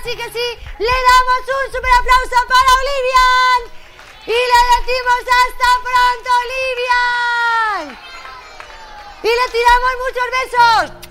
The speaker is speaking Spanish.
sí, le damos un super aplauso para Olivian y le decimos hasta pronto, Olivian, y le tiramos muchos besos.